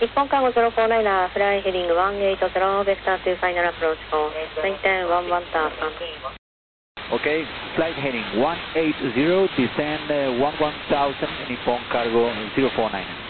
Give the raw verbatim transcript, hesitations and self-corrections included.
日本カーゴゼロフォーナイナー、フライヘディングいちはちゼロ、ベクターにファイナルアプローチフォー、メインテンいちいちターさん。 Okay, flight heading one eight zero, descend uh, one one thousand, Nippon Cargo zero four nine.